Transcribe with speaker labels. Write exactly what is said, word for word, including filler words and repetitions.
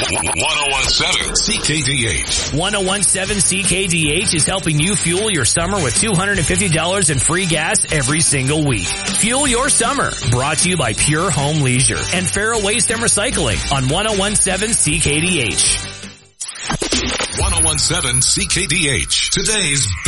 Speaker 1: one oh one seven C K D H.
Speaker 2: one oh one seven C K D H is helping you fuel your summer with two hundred fifty dollars in free gas every single week. Fuel your summer. Brought to you by Pure Home Leisure and Farrell Waste and Recycling on one oh one seven C K D H.
Speaker 1: one oh one seven C K D H. Today's